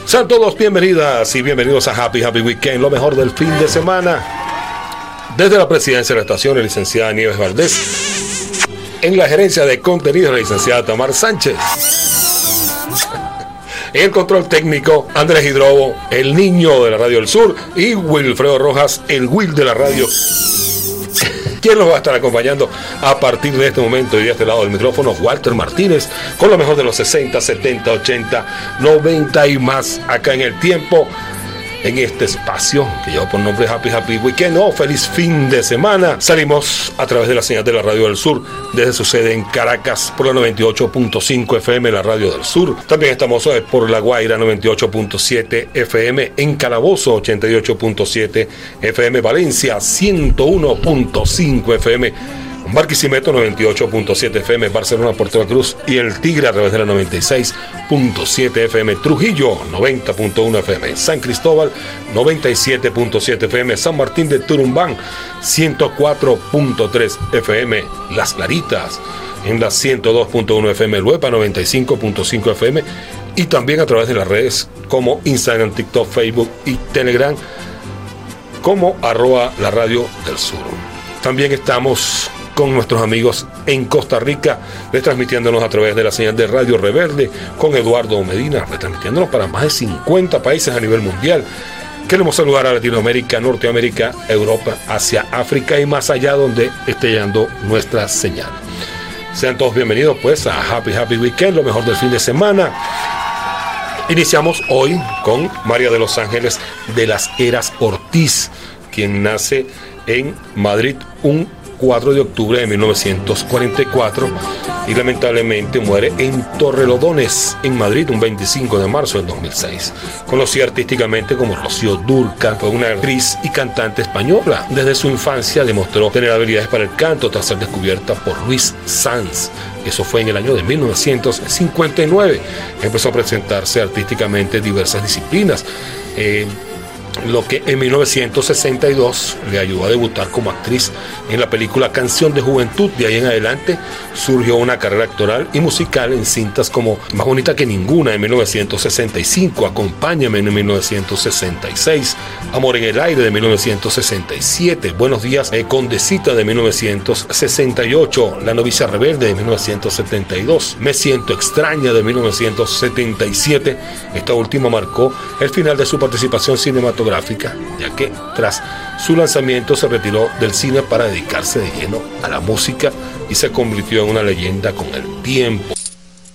Sean todos bienvenidas y bienvenidos a Happy Weekend, lo mejor del fin de semana. Desde la presidencia de la estación, la licenciada Nieves Valdés. En la gerencia de contenido, la licenciada Tamar Sánchez. En el control técnico, Andrés Hidrobo, el niño de la Radio del Sur, y Wilfredo Rojas, el Will de la radio. ¿Quién nos va a estar acompañando a partir de este momento? Y de este lado del micrófono, Walter Martínez, con lo mejor de los 60, 70, 80, 90 y más acá en el tiempo, en este espacio que lleva por nombre Happy Weekend. Feliz fin de semana. Salimos a través de la señal de la Radio del Sur desde su sede en Caracas por la 98.5 FM, la Radio del Sur. También estamos por La Guaira, 98.7 FM, en Calabozo, 88.7 FM, Valencia, 101.5 FM, Barquisimeto, 98.7 FM, Barcelona, Puerto de la Cruz, y El Tigre a través de la 96.7 FM, Trujillo, 90.1 FM, San Cristóbal, 97.7 FM, San Martín de Turumbán, 104.3 FM, Las Claritas, en la 102.1 FM, Luepa, 95.5 FM, y también a través de las redes como Instagram, TikTok, Facebook y Telegram, como @la Radio del Sur. También estamos con nuestros amigos en Costa Rica, retransmitiéndonos a través de la señal de Radio Reverde, con Eduardo Medina, retransmitiéndonos para más de 50 países a nivel mundial. Queremos saludar a Latinoamérica, Norteamérica, Europa, Asia, África y más allá, donde esté llegando nuestra señal. Sean todos bienvenidos pues a Happy Weekend, lo mejor del fin de semana. Iniciamos hoy con María de los Ángeles de las Heras Ortiz, quien nace en Madrid un 4 de octubre de 1944 y lamentablemente muere en Torrelodones, en Madrid, un 25 de marzo del 2006. Conocida artísticamente como Rocío Dúrcal, fue una actriz y cantante española. Desde su infancia demostró tener habilidades para el canto tras ser descubierta por Luis Sanz. Eso fue en el año de 1959. Empezó a presentarse artísticamente en diversas disciplinas, lo que en 1962 le ayudó a debutar como actriz en la película Canción de Juventud. De ahí en adelante surgió una carrera actoral y musical en cintas como Más Bonita que Ninguna en 1965, Acompáñame en 1966, Amor en el Aire de 1967, Buenos Días Condesita de 1968, La Novicia Rebelde de 1972, Me Siento Extraña de 1977. Esta última marcó el final de su participación cinematográfica, ya que tras su lanzamiento se retiró del cine para dedicarse de lleno a la música y se convirtió en una leyenda con el tiempo.